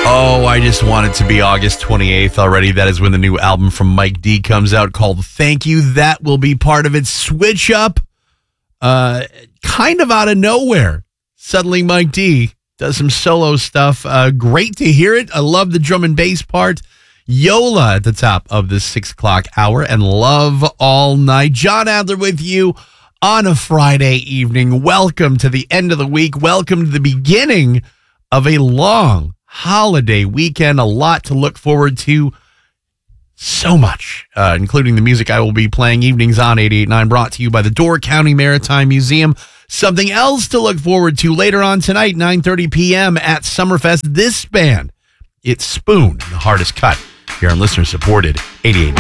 Oh, I just want it to be August 28th already. That is when the new album from Mike D comes out called Thank You. That will be part of it. Switch up, kind of out of nowhere. Suddenly Mike D does some solo stuff. Great to hear it. I love the drum and bass part. Yola at the top of the 6 o'clock hour and Love All Night. John Adler with you on a Friday evening. Welcome to the end of the week. Welcome to the beginning of a long holiday weekend. A lot to look forward to. So much, including the music I will be playing evenings on 88.9, brought to you by the Door County Maritime Museum. Something else to look forward to later on tonight, 9:30 p.m. at Summerfest. This band, it's Spoon, the hardest cut, here on listener-supported 88.9.